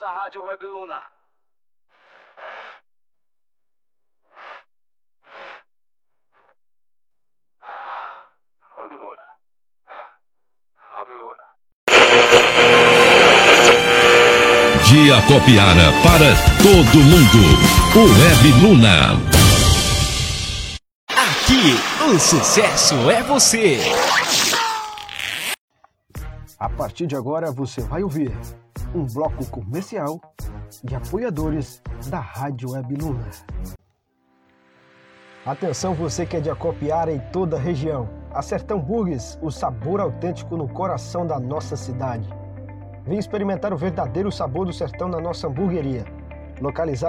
nossa Rádio Web Luna. De Acopiara para todo mundo, o Web Luna. Aqui, o sucesso é você. A partir de agora você vai ouvir um bloco comercial de apoiadores da Rádio Web Luna. Atenção você que é de Acopiara e toda a região. A Sertão Burgers, o sabor autêntico no coração da nossa cidade. Venha experimentar o verdadeiro sabor do sertão na nossa hamburgueria, localizada